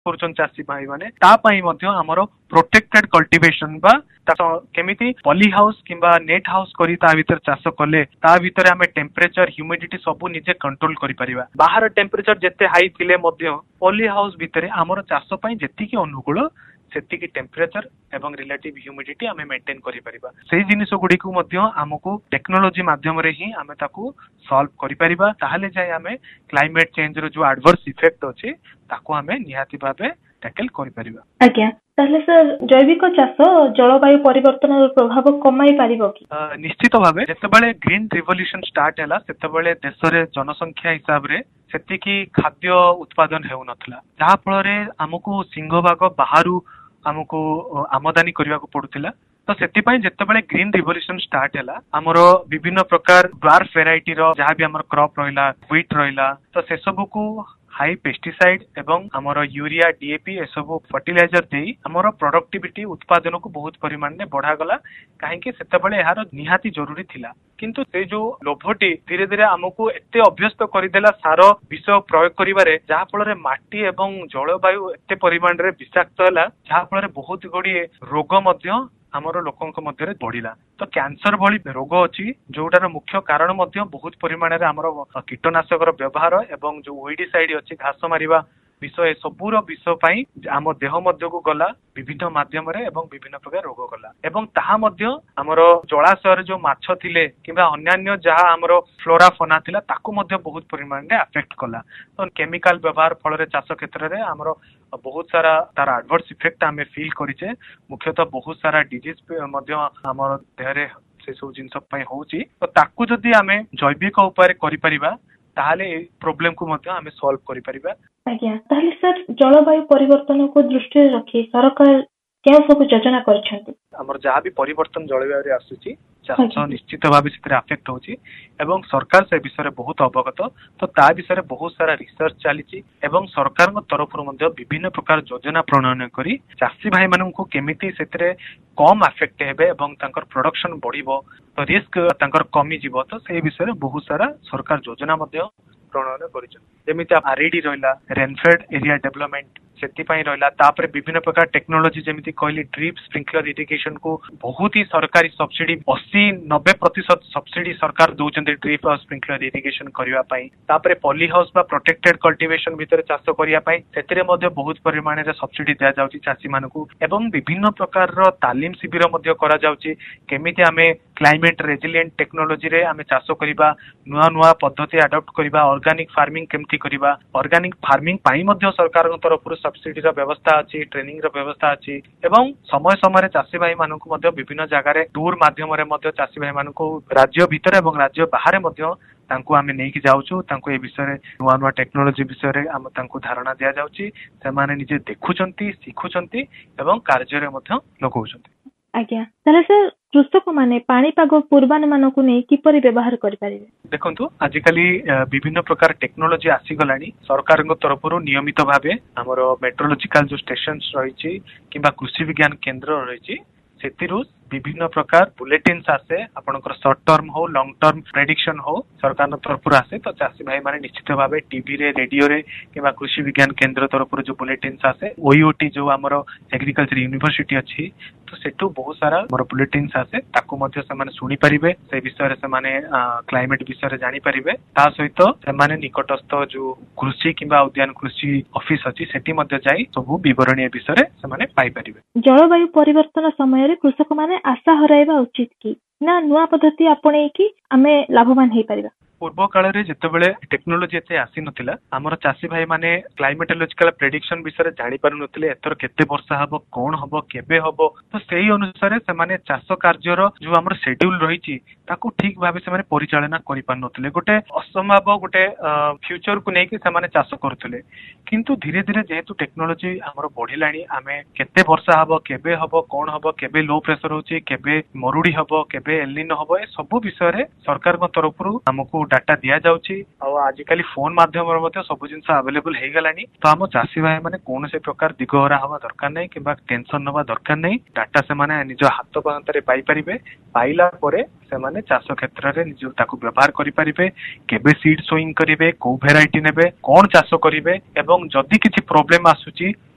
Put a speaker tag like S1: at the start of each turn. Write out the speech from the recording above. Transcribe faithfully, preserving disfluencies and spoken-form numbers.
S1: କରୁଛନ୍ତି ଚାଷୀ ଭାଇ ମାନେ ତା ପାଇଁ ମଧ୍ୟ ଆମର ପ୍ରୋଟେକ୍ଟେଡ କଲ୍ଟିଭେସନ ବା କେମିତି ପଲି ହାଉସ କିମ୍ବା ନେଟ୍ ହାଉସ କରି ତା ଭିତରେ ଚାଷ କଲେ ତା ଭିତରେ ଆମେ ଟେମ୍ପରେଚର ହ୍ୟୁମିଡିଟି ସବୁ ନିଜେ କଣ୍ଟ୍ରୋଲ କରିପାରିବା। ବାହାର ଟେମ୍ପରେଚର ଯେତେ ହାଇ ଥିଲେ ମଧ୍ୟ ପଲି ହାଉସ ଭିତରେ ଆମର ଚାଷ ପାଇଁ ଯେତିକି ଅନୁକୂଳ ସେତିକି ଟେମ୍ପରେଚର ଏବଂ ରିଲେଟିଭ ହ୍ୟୁମିଡିଟି ଆମେ ମେଣ୍ଟେନ କରିପାରିବା। ସେଇ ଜିନିଷ ଗୁଡିକୁ ମଧ୍ୟ ଆମକୁ ଟେକ୍ନୋଲୋଜି ମାଧ୍ୟମରେ ହିଁ ଆମେ ତାକୁ ସଲ୍ଭ କରିପାରିବା। ତାହେଲେ ଯାଇ ଆମେ କ୍ଲାଇମେଟ ଚେଞ୍ଜ ର ଯୋଉ ଆଡଭର୍ସ ଇଫେକ୍ଟ ଅଛି ତାକୁ ଆମେ ନିହାତି ଭାବେ ଟ୍ୟାକେଲ କରିପାରିବା।
S2: ଆଜ୍ଞା, ତାହେଲେ ସାର୍ ଜୈବିକ ଚାଷ ଜଳବାୟୁ ପରିବର୍ତ୍ତନର ପ୍ରଭାବ କମାଇ ପାରିବ କି?
S1: ନିଶ୍ଚିତ ଭାବେ ଯେତେବେଳେ ଗ୍ରୀନ ରିଭଲ୍ୟୁସନ ଷ୍ଟାର୍ଟ ହେଲା ସେତେବେଳେ ଦେଶରେ ଜନସଂଖ୍ୟା ହିସାବରେ ସେତିକି ଖାଦ୍ୟ ଉତ୍ପାଦନ ହେଉନଥିଲା, ଯାହା ଫଳରେ ଆମକୁ ସିଂହଭାଗ ବାହାରୁ ଆମକୁ ଆମଦାନୀ କରିବାକୁ ପଡୁଥିଲା। ତ ସେଥିପାଇଁ ଯେତେବେଳେ ଗ୍ରୀନ ରିଭଲ୍ୟୁସନ ଷ୍ଟାର୍ଟ ହେଲା ଆମର ବିଭିନ୍ନ ପ୍ରକାର ଡ୍ୱାର୍ଫ ଭେରାଇଟିର ଯାହାବି ଆମର କ୍ରପ ରହିଲା, ହ୍ୱିଟ ରହିଲା, ତ ସେସବୁକୁ ହାଇ ପେଷ୍ଟିସାଇଡ ଏବଂ ଆମର ୟୁରିଆ ଡିଏପି ଏସବୁ ଫର୍ଟିଲାଇଜର ଦେଇ ଆମର ପ୍ରଡକ୍ଟିଭିଟି ଉତ୍ପାଦନକୁ ବହୁତ ପରିମାଣରେ ବଢାଗଲା, କାହିଁକି ସେତେବେଳେ ଏହାର ନିହାତି ଜରୁରୀ ଥିଲା। କିନ୍ତୁ ସେ ଯୋଉ ଲୋଭଟି ଧୀରେ ଧୀରେ ଆମକୁ ଏତେ ଅଭ୍ୟସ୍ତ କରିଦେଲା ସାର ବିଷ ପ୍ରୟୋଗ କରିବାରେ, ଯାହା ଫଳରେ ମାଟି ଏବଂ ଜଳବାୟୁ ଏତେ ପରିମାଣରେ ବିଷାକ୍ତ ହେଲା, ଯାହା ଫଳରେ ବହୁତ ଗୁଡିଏ ରୋଗ ମଧ୍ୟ ଆମର ଲୋକଙ୍କ ମଧ୍ୟରେ ବଢିଲା। ତ କ୍ୟାନ୍ସର ଭଳି ରୋଗ ଅଛି ଯୋଉଟାର ମୁଖ୍ୟ କାରଣ ମଧ୍ୟ ବହୁତ ପରିମାଣରେ ଆମର କୀଟନାଶକର ବ୍ୟବହାର ଏବଂ ଯୋଉ ୱିଡିସାଇଡ୍ ଅଛି ଘାସ ମାରିବା ବିଷ, ଏ ସବୁର ବିଷ ପାଇଁ ଆମ ଦେହ ମଧ୍ୟକୁ ଗଲା ବିଭିନ୍ନ ମାଧ୍ୟମରେ ଏବଂ ବିଭିନ୍ନ ପ୍ରକାର ରୋଗ ଗଲା। ଏବଂ ତାହା ମଧ୍ୟ ଆମର ଜଳାଶୟରେ ଯୋଉ ମାଛ ଥିଲେ କିମ୍ବା ଅନ୍ୟାନ୍ୟ ଯାହା ଆମର ଫ୍ଲୋରା ଫନା ଥିଲା ତାକୁ ମଧ୍ୟ ବହୁତ ପରିମାଣରେ ଆଫେକ୍ଟ କଲା। ତ କେମିକାଲ ବ୍ୟବହାର ଫଳରେ ଚାଷ କ୍ଷେତ୍ରରେ ଆମର ବହୁତ ସାରା ତାର ଆଡଭର୍ସ ଇଫେକ୍ଟ ଆମେ ଫିଲ୍ କରିଛେ। ମୁଖ୍ୟତଃ ବହୁତ ସାରା ଡିଜିଜ ମଧ୍ୟ ଆମର ଦେହରେ ସେ ସବୁ ଜିନିଷ ପାଇଁ ହଉଛି। ତ ତାକୁ ଯଦି ଆମେ ଜୈବିକ ଉପାୟରେ କରିପାରିବା ତାହେଲେ ଏଇ ପ୍ରୋବ୍ଲେମ କୁ ମଧ୍ୟ ଆମେ ସଲ୍ଭ କରିପାରିବା।
S2: ଆଜ୍ଞା, ତାହେଲେ ସାର୍ ଜଳବାୟୁ ପରିବର୍ତ୍ତନକୁ ଦୃଷ୍ଟିରେ ରଖି ସରକାର କେଉଁ ସବୁ ଯୋଜନା କରିଛନ୍ତି?
S1: ଆମର ଯାହା ବି ପରିବର୍ତ୍ତନ ଜଳବାୟୁରେ ଆସୁଛି ଚାଷ ନିଶ୍ଚିତ ଭାବେ ସେଥିରେ ଆଫେକ୍ଟ ହଉଛି ଏବଂ ସରକାର ସେ ବିଷୟରେ ବହୁତ ଅବଗତ। ତ ତା ବିଷୟରେ ବହୁତ ସାରା ରିସର୍ଚ୍ଚ ଚାଲିଛି ଏବଂ ସରକାରଙ୍କ ତରଫରୁ ମଧ୍ୟ ବିଭିନ୍ନ ପ୍ରକାର ଯୋଜନା ପ୍ରଣୟନ କରି ଚାଷୀ ଭାଇ ମାନଙ୍କୁ କେମିତି ସେଥିରେ କମ ଆଫେକ୍ଟ ହେବେ ଏବଂ ତାଙ୍କର ପ୍ରଡକ୍ସନ ବଢିବ, ତ ରିସ୍କ ତାଙ୍କର କମିଯିବ, ତ ସେଇ ବିଷୟରେ ବହୁତ ସାରା ସରକାର ଯୋଜନା ମଧ୍ୟ ପ୍ରଣୟନ କରିଛନ୍ତି। ଯେମିତି ଆରଇଡି ରହିଲା, ରେନଫେଡ ଏରିଆ ଡେଭଲପମେଣ୍ଟ ସେଥିପାଇଁ ରହିଲା। ତାପରେ ବିଭିନ୍ନ ପ୍ରକାର ଟେକ୍ନୋଲୋଜି ଯେମିତି କହିଲି ଡ୍ରିପ୍ ସ୍ପ୍ରିଙ୍କଲର ଇରିଗେସନ କୁ ବହୁତ ହି ସରକାରୀ ସବସିଡି ଅଶୀ ନବେ ପ୍ରତିଶତ ସବସିଡି ସରକାର ଦଉଛନ୍ତି ଡ୍ରିପ୍ ଆଉ ସ୍ପ୍ରିଙ୍କଲର ଇରିଗେସନ କରିବା ପାଇଁ। ତାପରେ ପଲି ହାଉସ ବା ପ୍ରୋଟେକ୍ଟେଡ କଲ୍ଟିଭେସନ ଭିତରେ ଚାଷ କରିବା ପାଇଁ ସେଥିରେ ମଧ୍ୟ ବହୁତ ପରିମାଣରେ ସବସିଡି ଦିଆଯାଉଛି ଚାଷୀ ମାନଙ୍କୁ ଏବଂ ବିଭିନ୍ନ ପ୍ରକାରର ତାଲିମ ଶିବିର ମଧ୍ୟ କରାଯାଉଛି। କେମିତି ଆମେ କ୍ଲାଇମେଟ ରେଜିଲିଏଣ୍ଟ ଟେକ୍ନୋଲୋଜିରେ ଆମେ ଚାଷ କରିବା, ନୂଆ ନୂଆ ପଦ୍ଧତି ଆଡପ୍ଟ କରିବା, ଅର୍ଗାନିକ ଫାର୍ମିଂ କେମିତି କରିବା, ଅର୍ଗାନିକ ଫାର୍ମିଂ ପାଇଁ ମଧ୍ୟ ସରକାରଙ୍କ ତରଫରୁ ସବସିଡିର ବ୍ୟବସ୍ଥା ଅଛି, ଟ୍ରେନିଂର ବ୍ୟବସ୍ଥା ଅଛି ଏବଂ ସମୟ ସମୟରେ ଚାଷୀ ଭାଇ ମାନଙ୍କୁ ମଧ୍ୟ ବିଭିନ୍ନ ଜାଗାରେ ଟୁର ମାଧ୍ୟମରେ ମଧ୍ୟ ଚାଷୀ ଭାଇ ମାନଙ୍କୁ ରାଜ୍ୟ ଭିତରେ ଏବଂ ରାଜ୍ୟ ବାହାରେ ମଧ୍ୟ ତାଙ୍କୁ ଆମେ ନେଇକି ଯାଉଛୁ। ତାଙ୍କୁ ଏ ବିଷୟରେ ନୂଆ ନୂଆ ଟେକ୍ନୋଲୋଜି ବିଷୟରେ ଆମେ ତାଙ୍କୁ ଧାରଣା ଦିଆଯାଉଛି। ସେମାନେ ନିଜେ ଦେଖୁଛନ୍ତି, ଶିଖୁଛନ୍ତି ଏବଂ କାର୍ଯ୍ୟରେ ମଧ୍ୟ ଲଗାଉଛନ୍ତି।
S2: ଆଜ୍ଞା, ତାହେଲେ ସାର୍ କୃଷକ ମାନେ ପାଣିପାଗ ପୂର୍ବାନୁମାନକୁ ନେଇ କିପରି ବ୍ୟବହାର କରିପାରିବେ?
S1: ଦେଖନ୍ତୁ, ଆଜିକାଲି ବିଭିନ୍ନ ପ୍ରକାର ଟେକ୍ନୋଲୋଜି ଆସିଗଲାଣି। ସରକାରଙ୍କ ତରଫରୁ ନିୟମିତ ଭାବେ ଆମର ମେଟ୍ରୋଲୋଜିକାଲ ଯୋଉ ଷ୍ଟେସନ ରହିଛି କିମ୍ବା କୃଷି ବିଜ୍ଞାନ କେନ୍ଦ୍ର ରହିଛି ସେଥିରୁ ବିଭିନ୍ନ ପ୍ରକାର ବୁଲେଟିନ୍ସ ଆସେ। ଆପଣଙ୍କର ସର୍ଟ ଟର୍ମ ହଉ ଲଙ୍ଗ ଟର୍ମ ପ୍ରେଡିକ୍ସନ ହଉ ସରକାରଙ୍କ ତରଫରୁ ଆସେ। ତ ଚାଷୀ ଭାଇ ମାନେ ନିଶ୍ଚିତ ଭାବେ ଟିଭିରେ, ରେଡିଓରେ କିମ୍ବା କୃଷି ବିଜ୍ଞାନ କେନ୍ଦ୍ର ତରଫରୁ ଯୋଉ ବୁଲେଟିନ୍ସ ଆସେ, ଓୟୁଟି ଯୋଉ ଆମର ଏଗ୍ରିକଲଚର ୟୁନିଭର୍ସିଟି ଅଛି, ତ ସେଠୁ ବହୁତ ସାରା ଆମର ବୁଲେଟିନ୍ସ ଆସେ, ତାକୁ ମଧ୍ୟ ସେମାନେ ଶୁଣିପାରିବେ। ସେ ବିଷୟରେ ସେମାନେ କ୍ଲାଇମେଟ ବିଷୟରେ ଜାଣିପାରିବେ। ତା ସହିତ ସେମାନେ ନିକଟସ୍ଥ ଯୋଉ କୃଷି କିମ୍ବା ଉଦ୍ୟାନ କୃଷି ଅଫିସ ଅଛି ସେଠି ମଧ୍ୟ ଯାଇ ସବୁ ବିବରଣୀ ବିଷୟରେ ସେମାନେ ପାଇପାରିବେ।
S2: ଜଳବାୟୁ ପରିବର୍ତ୍ତନ ସମୟରେ କୃଷକ ମାନେ ଆଶା ହରାଇବା ଉଚିତ କି ନା ନୂଆ ପଦ୍ଧତି ଆପଣେଇକି ଆମେ ଲାଭବାନ ହେଇପାରିବା?
S1: ପୂର୍ବ କାଳରେ ଯେତେବେଳେ ଟେକ୍ନୋଲୋଜି ଏତେ ଆସିନଥିଲା ଆମର ଚାଷୀ ଭାଇ ମାନେ କ୍ଲାଇମେଟୋଲୋଜିକାଲ ପ୍ରେଡିକ୍ସନ ବିଷୟରେ ଜାଣିପାରୁନଥିଲେ। ଏଥର କେତେ ବର୍ଷା ହବ, କଣ ହବ, କେବେ ହବ, ତ ସେଇ ଅନୁସାରେ ସେମାନେ ଚାଷ କାର୍ଯ୍ୟର ଯୋଉ ଆମର ସେଡ୍ୟୁଲ ରହିଛି ତାକୁ ଠିକ ଭାବେ ସେମାନେ ପରିଚାଳନା କରିପାରୁନଥିଲେ। ଗୋଟେ ଅସମ୍ଭବ ଗୋଟେ ଫ୍ୟୁଚରକୁ ନେଇକି ସେମାନେ ଚାଷ କରୁଥିଲେ। କିନ୍ତୁ ଧୀରେ ଧୀରେ ଯେହେତୁ ଟେକ୍ନୋଲୋଜି ଆମର ବଢିଲାଣି, ଆମେ କେତେ ବର୍ଷା ହବ, କେବେ ହବ, କଣ ହବ, କେବେ ଲୋ ପ୍ରେସର ହଉଛି, କେବେ ମରୁଡି ହବ, କେବେ ଏଲିନୋ ହବ, ଏ ସବୁ ବିଷୟରେ ସରକାରଙ୍କ ତରଫରୁ ଆମକୁ ଡାଟା ଦିଆଯାଉଛି। ଆଉ ଆଜିକାଲି ଫୋନ ମାଧ୍ୟମରେ ମଧ୍ୟ ସବୁ ଜିନିଷ ଆଭେଲେବୁଲ ହେଇଗଲାଣି। ତ ଆମ ଚାଷୀ ଭାଇ ମାନେ କୌଣସି ପ୍ରକାର ଦିଗହରା ହବା ଦରକାର ନାହିଁ କିମ୍ବା ଟେନସନ ନବା ଦରକାର ନାହିଁ। ଡାଟା ସେମାନେ ନିଜ ହାତ ପାହାନ୍ତରେ ପାଇପାରିବେ। ପାଇଲା ପରେ ସେମାନେ ଚାଷ କ୍ଷେତ୍ରରେ ନିଜ ତାକୁ ବ୍ୟବହାର କରିପାରିବେ। କେବେ ସିଡ୍ ସୋଇଂ କରିବେ, କୋଉ ଭେରାଇଟି ନେବେ, କଣ ଚାଷ କରିବେ ଏବଂ ଯଦି କିଛି ପ୍ରୋବ୍ଲେମ ଆସୁଛି